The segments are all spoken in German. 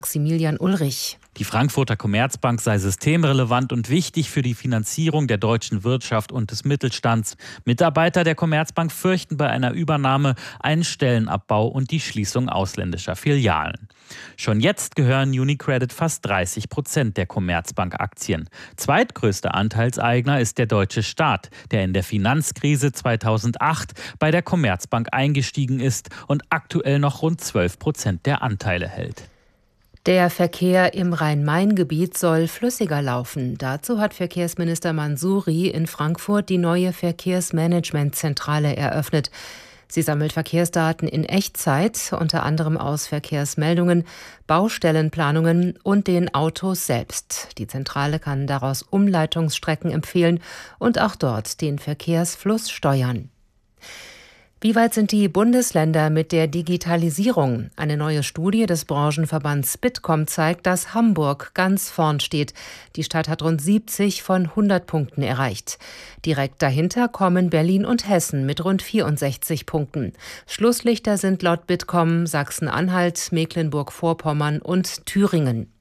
Maximilian Ulrich. Die Frankfurter Commerzbank sei systemrelevant und wichtig für die Finanzierung der deutschen Wirtschaft und des Mittelstands. Mitarbeiter der Commerzbank fürchten bei einer Übernahme einen Stellenabbau und die Schließung ausländischer Filialen. Schon jetzt gehören UniCredit fast 30% der Commerzbank-Aktien. Zweitgrößter Anteilseigner ist der deutsche Staat, der in der Finanzkrise 2008 bei der Commerzbank eingestiegen ist und aktuell noch rund 12% der Anteile hält. Der Verkehr im Rhein-Main-Gebiet soll flüssiger laufen. Dazu hat Verkehrsminister Mansouri in Frankfurt die neue Verkehrsmanagementzentrale eröffnet. Sie sammelt Verkehrsdaten in Echtzeit, unter anderem aus Verkehrsmeldungen, Baustellenplanungen und den Autos selbst. Die Zentrale kann daraus Umleitungsstrecken empfehlen und auch dort den Verkehrsfluss steuern. Wie weit sind die Bundesländer mit der Digitalisierung? Eine neue Studie des Branchenverbands Bitkom zeigt, dass Hamburg ganz vorn steht. Die Stadt hat rund 70 von 100 Punkten erreicht. Direkt dahinter kommen Berlin und Hessen mit rund 64 Punkten. Schlusslichter sind laut Bitkom Sachsen-Anhalt, Mecklenburg-Vorpommern und Thüringen.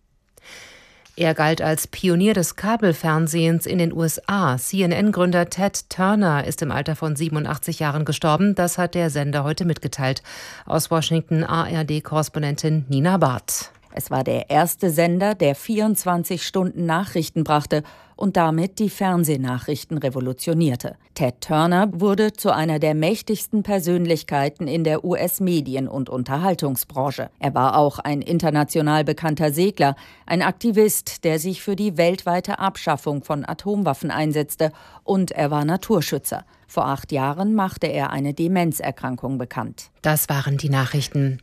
Er galt als Pionier des Kabelfernsehens in den USA. CNN-Gründer Ted Turner ist im Alter von 87 Jahren gestorben. Das hat der Sender heute mitgeteilt. Aus Washington ARD-Korrespondentin Nina Barth. Es war der erste Sender, der 24 Stunden Nachrichten brachte und damit die Fernsehnachrichten revolutionierte. Ted Turner wurde zu einer der mächtigsten Persönlichkeiten in der US-Medien- und Unterhaltungsbranche. Er war auch ein international bekannter Segler, ein Aktivist, der sich für die weltweite Abschaffung von Atomwaffen einsetzte, und er war Naturschützer. Vor 8 Jahren machte er eine Demenzerkrankung bekannt. Das waren die Nachrichten.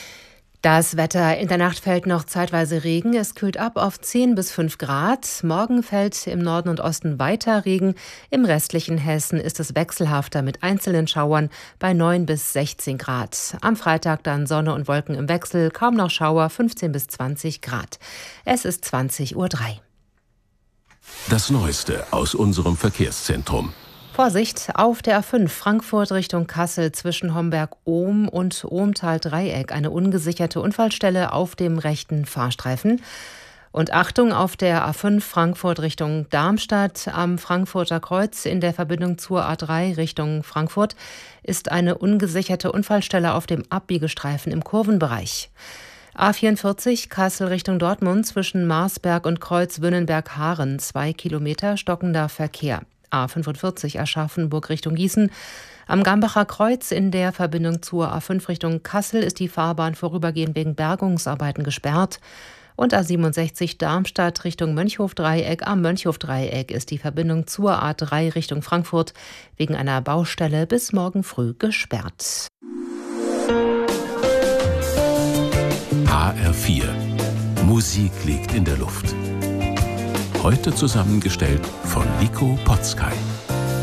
Das Wetter: In der Nacht fällt noch zeitweise Regen. Es kühlt ab auf 10 bis 5 Grad. Morgen fällt im Norden und Osten weiter Regen. Im restlichen Hessen ist es wechselhafter mit einzelnen Schauern bei 9 bis 16 Grad. Am Freitag dann Sonne und Wolken im Wechsel, kaum noch Schauer, 15 bis 20 Grad. Es ist 20:03 Uhr. Das Neueste aus unserem Verkehrszentrum. Vorsicht, auf der A5 Frankfurt Richtung Kassel zwischen Homberg-Ohm und Ohmtal-Dreieck eine ungesicherte Unfallstelle auf dem rechten Fahrstreifen. Und Achtung, auf der A5 Frankfurt Richtung Darmstadt am Frankfurter Kreuz in der Verbindung zur A3 Richtung Frankfurt ist eine ungesicherte Unfallstelle auf dem Abbiegestreifen im Kurvenbereich. A44 Kassel Richtung Dortmund zwischen Marsberg und Kreuz Wünnenberg-Haaren 2 Kilometer stockender Verkehr. A45 Aschaffenburg Richtung Gießen. Am Gambacher Kreuz in der Verbindung zur A5 Richtung Kassel ist die Fahrbahn vorübergehend wegen Bergungsarbeiten gesperrt. Und A67 Darmstadt Richtung Mönchhof-Dreieck. Am Mönchhof-Dreieck ist die Verbindung zur A3 Richtung Frankfurt wegen einer Baustelle bis morgen früh gesperrt. HR4. Musik liegt in der Luft. Heute zusammengestellt von Nico Potzkay.